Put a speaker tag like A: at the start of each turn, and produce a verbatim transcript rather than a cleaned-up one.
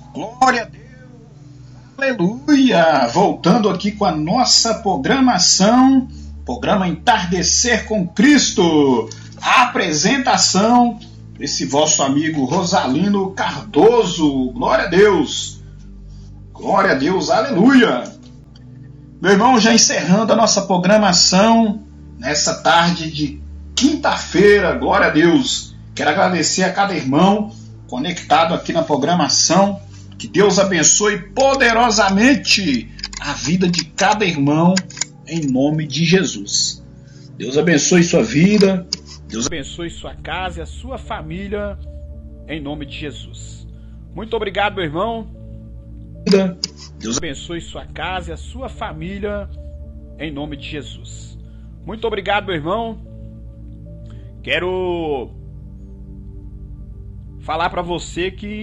A: Glória a Deus, aleluia! Voltando aqui com a nossa programação, programa Entardecer com Cristo, a apresentação desse vosso amigo Rosalino Cardoso. Glória a Deus, glória a Deus, aleluia! Meu irmão, já encerrando a nossa programação nessa tarde de quinta-feira, glória a Deus. Quero agradecer a cada irmão conectado aqui na programação. Que Deus abençoe poderosamente a vida de cada irmão, em nome de Jesus. Deus abençoe sua vida, Deus abençoe sua casa e a sua família, em nome de Jesus. Muito obrigado, meu irmão. Deus abençoe sua casa e a sua família, em nome de Jesus. Muito obrigado, meu irmão. Quero falar para você que